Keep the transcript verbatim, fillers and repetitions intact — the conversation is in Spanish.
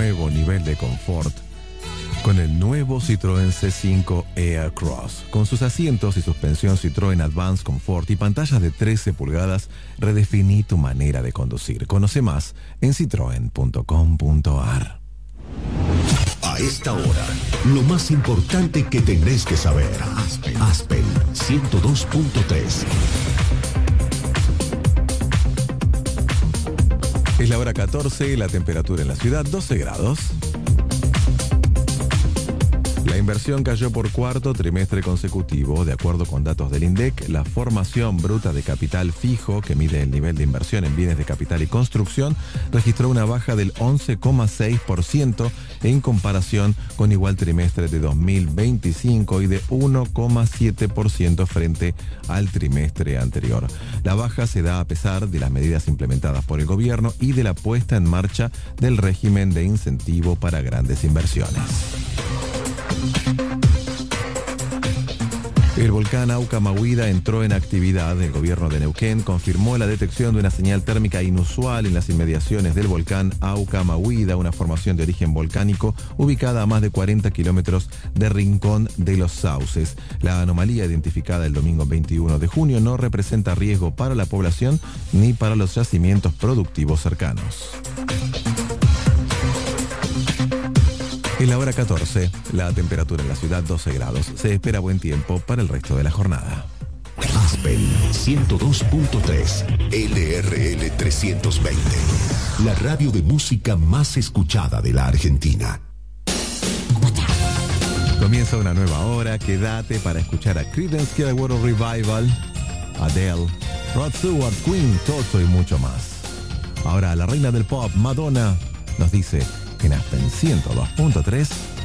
nuevo nivel de confort con el nuevo Citroën C cinco Aircross. Con sus asientos y suspensión Citroën Advanced Comfort y pantallas de trece pulgadas, redefiní tu manera de conducir. Conoce más en citroen punto com punto ar. A esta hora, lo más importante que tendréis que saber. Aspen, Aspen ciento dos punto tres. Es la hora catorce, la temperatura en la ciudad doce grados. La inversión cayó por cuarto trimestre consecutivo. De acuerdo con datos del INDEC, la formación bruta de capital fijo, que mide el nivel de inversión en bienes de capital y construcción, registró una baja del once coma seis por ciento en comparación con igual trimestre de dos mil veinticinco y de uno coma siete por ciento frente al trimestre anterior. La baja se da a pesar de las medidas implementadas por el gobierno y de la puesta en marcha del régimen de incentivo para grandes inversiones. El volcán Aucamahuida entró en actividad. El gobierno de Neuquén confirmó la detección de una señal térmica inusual en las inmediaciones del volcán Aucamahuida, una formación de origen volcánico ubicada a más de cuarenta kilómetros de Rincón de los Sauces. La anomalía identificada el domingo veintiuno de junio no representa riesgo para la población ni para los yacimientos productivos cercanos. Es la hora catorce, la temperatura en la ciudad doce grados. Se espera buen tiempo para el resto de la jornada. Aspen ciento dos punto tres, L R L trescientos veinte, la radio de música más escuchada de la Argentina. Comienza una nueva hora, quédate para escuchar a Creedence Clearwater Revival, Adele, Rod Stewart, Queen, Toto y mucho más. Ahora la reina del pop, Madonna, nos dice en Aspen ciento dos punto tres